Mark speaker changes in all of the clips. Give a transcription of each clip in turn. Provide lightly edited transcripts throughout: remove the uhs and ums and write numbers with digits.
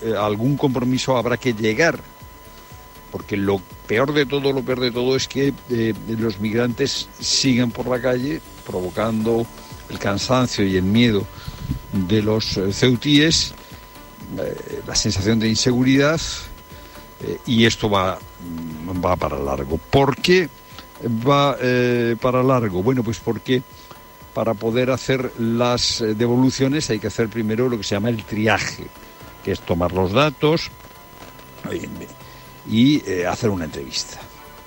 Speaker 1: a algún compromiso habrá que llegar, porque lo peor de todo es que los migrantes sigan por la calle provocando el cansancio y el miedo de los ceutíes, la sensación de inseguridad, y esto va para largo. ¿Por qué va para largo? Bueno, pues porque para poder hacer las devoluciones hay que hacer primero lo que se llama el triaje, que es tomar los datos y hacer una entrevista.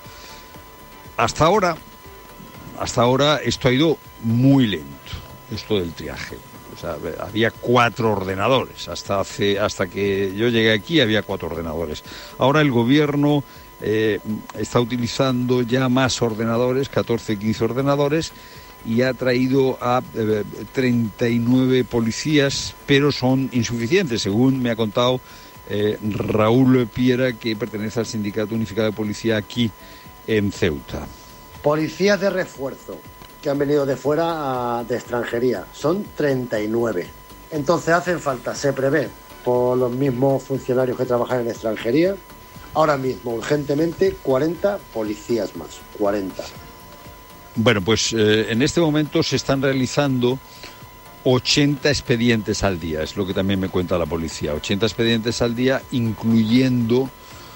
Speaker 1: Hasta ahora esto ha ido muy lento, esto del triaje. O sea, había 4 ordenadores. Hasta que yo llegué aquí había 4 ordenadores. Ahora el gobierno está utilizando ya más ordenadores, 14, 15 ordenadores, y ha traído a 39 policías, pero son insuficientes, según me ha contado Raúl Piera, que pertenece al Sindicato Unificado de Policía aquí en Ceuta.
Speaker 2: Policías de refuerzo que han venido de fuera, de extranjería, son 39. Entonces hacen falta, se prevé, por los mismos funcionarios que trabajan en extranjería, ahora mismo, urgentemente, 40 policías más, 40.
Speaker 1: Bueno, pues en este momento se están realizando 80 expedientes al día, es lo que también me cuenta la policía, 80 expedientes al día, incluyendo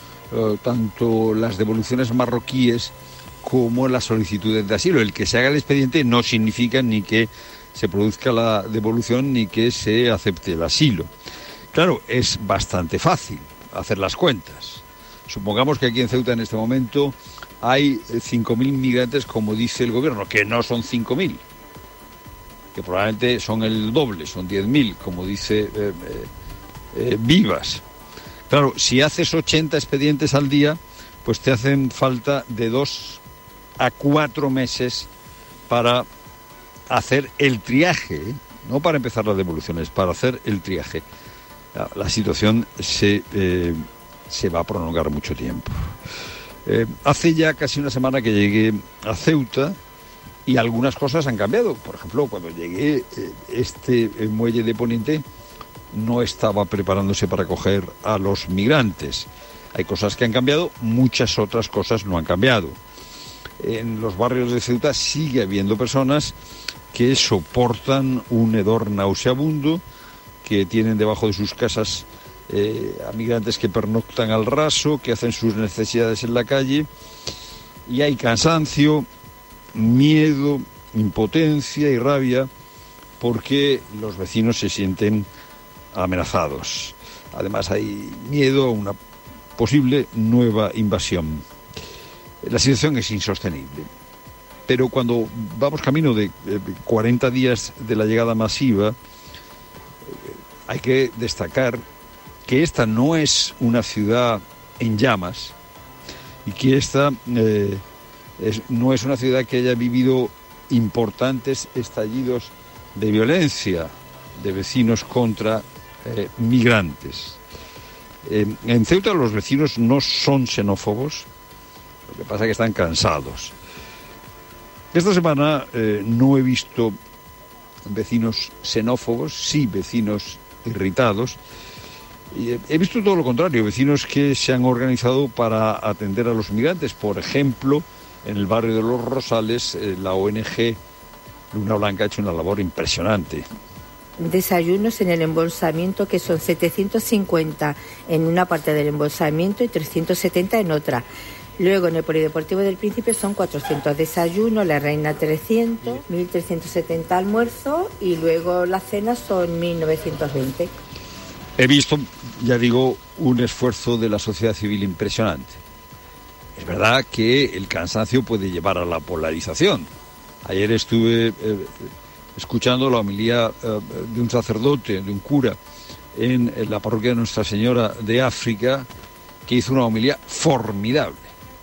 Speaker 1: tanto las devoluciones marroquíes como las solicitudes de asilo. El que se haga el expediente no significa ni que se produzca la devolución ni que se acepte el asilo. Claro, es bastante fácil hacer las cuentas. Supongamos que aquí en Ceuta en este momento hay 5.000 migrantes, como dice el gobierno, que no son 5.000, que probablemente son el doble, son 10.000, como dice Vivas. Claro, si haces 80 expedientes al día, pues te hacen falta de 2 a 4 meses para hacer el triaje, ¿eh? No para empezar las devoluciones, para hacer el triaje. La situación se va a prolongar mucho tiempo. Hace ya casi una semana que llegué a Ceuta y algunas cosas han cambiado. Por ejemplo, cuando llegué, este muelle de Poniente no estaba preparándose para acoger a los migrantes. Hay cosas que han cambiado, muchas otras cosas no han cambiado. En los barrios de Ceuta sigue habiendo personas que soportan un hedor nauseabundo, que tienen debajo de sus casas a migrantes que pernoctan al raso, que hacen sus necesidades en la calle, y hay cansancio, miedo, impotencia y rabia porque los vecinos se sienten amenazados. Además hay miedo a una posible nueva invasión. La situación es insostenible. Pero cuando vamos camino de 40 días de la llegada masiva, hay que destacar que esta no es una ciudad en llamas y que esta no es una ciudad que haya vivido importantes estallidos de violencia de vecinos contra migrantes. En Ceuta los vecinos no son xenófobos, lo que pasa es que están cansados. Esta semana no he visto vecinos xenófobos, sí vecinos irritados. Y he visto todo lo contrario, vecinos que se han organizado para atender a los migrantes. Por ejemplo, en el barrio de Los Rosales, la ONG Luna Blanca ha hecho una labor impresionante.
Speaker 3: Desayunos en el embolsamiento, que son 750 en una parte del embolsamiento y 370 en otra. Luego en el Polideportivo del Príncipe son 400 desayunos, la Reina 300, 1.370 almuerzos y luego las cenas son 1.920.
Speaker 1: He visto, ya digo, un esfuerzo de la sociedad civil impresionante. Es verdad que el cansancio puede llevar a la polarización. Ayer estuve escuchando la homilía de un sacerdote, de un cura, en la parroquia de Nuestra Señora de África, que hizo una homilía formidable.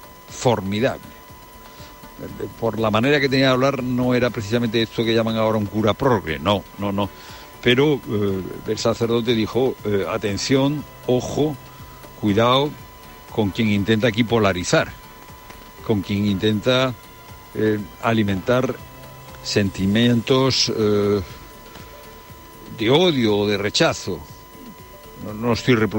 Speaker 1: Por la manera que tenía de hablar, no era precisamente esto que llaman ahora un cura progre, no. Pero el sacerdote dijo, atención, ojo, cuidado con quien intenta aquí polarizar, con quien intenta alimentar sentimientos de odio o de rechazo. No estoy reproduciendo